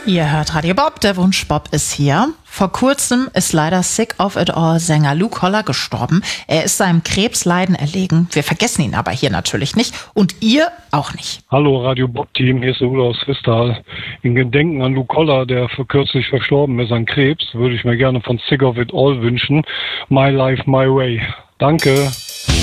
Ihr hört Radio Bob, der Wunsch Bob ist hier. Vor kurzem ist leider Sick of It All Sänger Luke Holler gestorben. Er ist seinem Krebsleiden erlegen. Wir vergessen ihn aber hier natürlich nicht und ihr auch nicht. Hallo Radio Bob Team, hier ist der Udo aus Vistal. In Gedenken an Luke Holler, der kürzlich verstorben ist an Krebs, würde ich mir gerne von Sick of It All wünschen. My Life, My Way. Danke.